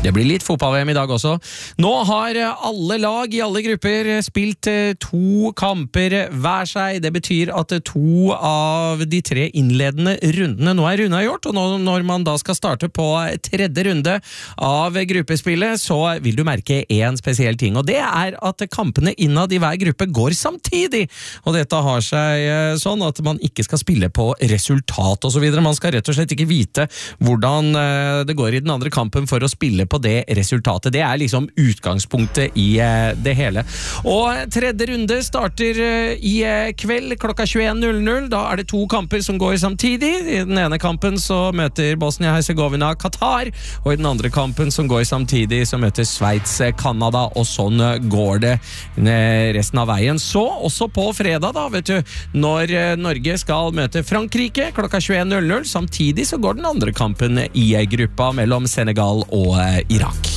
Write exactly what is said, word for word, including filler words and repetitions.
Det blir litt fotball-V M i dag også. Nå har alle lag i alle grupper spilt to kamper hver seg. Det betyr at to av de tre innledende rundene nå er unnagjort, og nå, når man da skal starte på tredje runde av gruppespillet, så vil du merke en spesiell ting, og det er at kampene innad i hver gruppe går samtidig. Og dette har seg sånn at man ikke skal spille på resultat og så videre. Man skal rett og slett ikke vite hvordan det går i den andre kampen for å spille på det resultatet. Det er liksom utgangspunktet i det hele. Og tredje runde starter i kveld klokka tjueen null null. Da er det to kamper som går samtidig. I den ene kampen så møter Bosnia-Herzegovina Qatar, og i den andre kampen som går samtidig så møter Sveits Kanada, og sånn går det resten av veien. Så også på fredag da, vet du, når Norge skal møte Frankrike klokka tjueen null null, samtidig så går den andre kampen i gruppa mellom Senegal og Irak.